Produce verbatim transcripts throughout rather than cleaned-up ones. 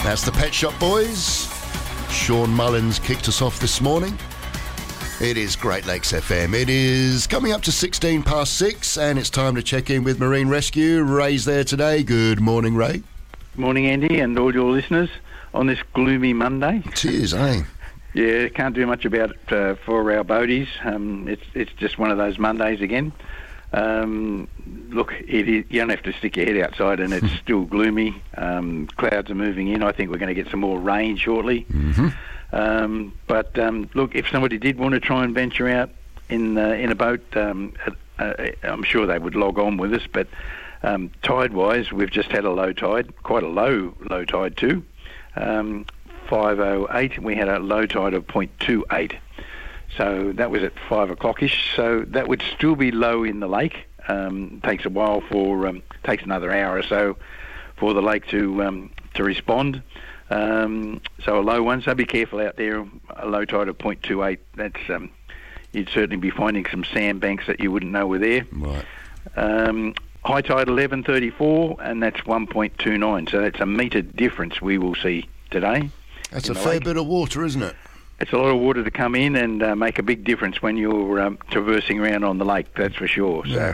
That's the Pet Shop Boys. Sean Mullins kicked us off this morning. It is Great Lakes F M. It is coming up to sixteen past six, and it's time to check in with Marine Rescue. Ray's there today. Good morning, Ray. Morning, Andy, and all your listeners on this gloomy Monday. It is, eh? Yeah, can't do much about it uh, for our boaties. Um, it's it's just one of those Mondays again. Um, look, it is, you don't have to stick your head outside, and it's still gloomy. Um, clouds are moving in. I think we're going to get some more rain shortly. Mm-hmm. Um, but um, look, if somebody did want to try and venture out in uh, in a boat, um, uh, I'm sure they would log on with us. But um, tide-wise, we've just had a low tide, quite a low low tide too. Um, five oh eight. We had a low tide of point two eight. So that was at five o'clock-ish. So that would still be low in the lake. Um, takes a while for, um, takes another hour or so for the lake to um, to respond. Um, so a low one. So be careful out there. A low tide of point two eight. That's um, you'd certainly be finding some sandbanks that you wouldn't know were there. Right. Um, high tide eleven thirty-four, and that's one point two nine. So that's a metre difference we will see today. That's a fair lake. bit of water, isn't it? It's a lot of water to come in and uh, make a big difference when you're um, traversing around on the lake, that's for sure. Yeah. So,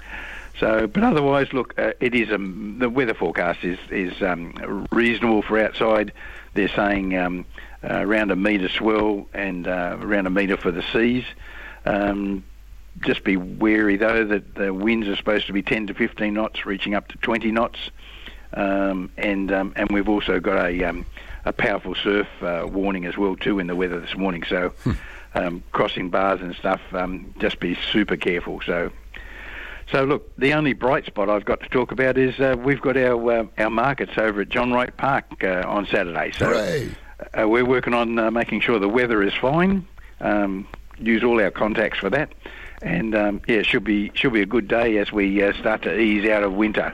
so, but otherwise, look, uh, it is um, the weather forecast is is um, reasonable for outside. They're saying um, uh, around a metre swell and uh, around a metre for the seas. Um, just be wary though that the winds are supposed to be ten to fifteen knots, reaching up to twenty knots, um, and um, and we've also got a um, a powerful surf uh, warning as well too in the weather this morning. So hmm. um, crossing bars and stuff, um, just be super careful. So, so look, the only bright spot I've got to talk about is uh, we've got our uh, our markets over at John Wright Park uh, on Saturday. So uh, we're working on uh, making sure the weather is fine. Um, use all our contacts for that, and um, yeah, should be should be a good day as we uh, start to ease out of winter.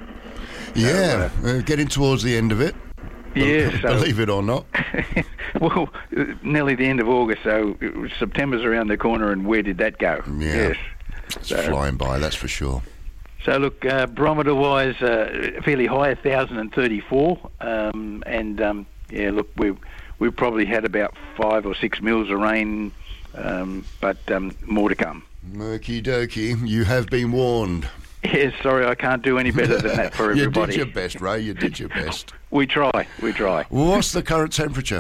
Yeah, so, uh, uh, getting towards the end of it. Yeah, Be- so, believe it or not. well, nearly the end of August, so September's around the corner, and where did that go? Yeah, yes. It's so, flying by, that's for sure. So look, uh, barometer-wise, uh, fairly high, one thousand thirty-four, um, and um, yeah, look, we've we've probably had about five or six mils of rain, um, but um, more to come. Murky dokey, you have been warned. Yes, sorry, I can't do any better than that for everybody. You did your best, Ray, you did your best. We try, we try. What's the current temperature?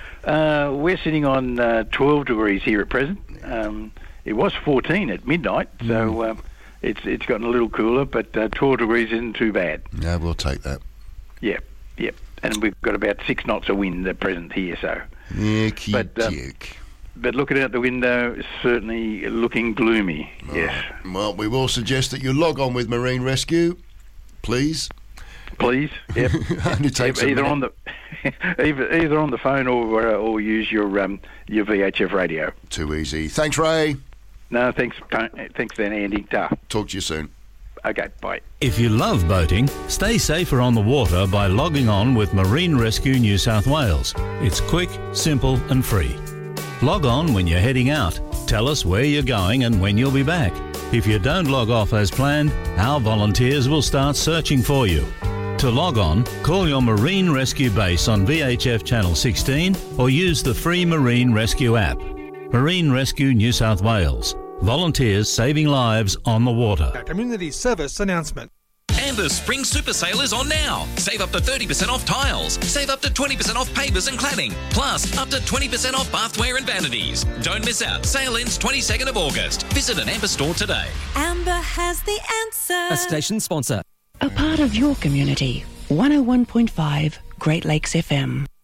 Uh, we're sitting on uh, twelve degrees here at present. Um, it was fourteen at midnight, so mm. uh, it's it's gotten a little cooler, but uh, twelve degrees isn't too bad. Yeah, we'll take that. Yep, yep. And we've got about six knots of wind at present here, so... Yucky but, um, duke. But looking out the window, it's certainly looking gloomy, oh. yes. Well, we will suggest that you log on with Marine Rescue, please. Please, yep. Only takes either a on the either either on the phone or uh, or use your um, your V H F radio. Too easy. Thanks, Ray. No, thanks, thanks then, Andy. Ta. Talk to you soon. Okay, bye. If you love boating, stay safer on the water by logging on with Marine Rescue New South Wales. It's quick, simple and free. Log on when you're heading out. Tell us where you're going and when you'll be back. If you don't log off as planned, our volunteers will start searching for you. To log on, call your Marine Rescue base on V H F Channel sixteen or use the free Marine Rescue app. Marine Rescue New South Wales. Volunteers saving lives on the water. A community service announcement. And the Spring Super Sale is on now. Save up to thirty percent off tiles. Save up to twenty percent off pavers and cladding. Plus, up to twenty percent off bathware and vanities. Don't miss out. Sale ends twenty-second of August. Visit an Amber store today. Amber has the answer. A station sponsor. A part of your community. one oh one point five Great Lakes F M.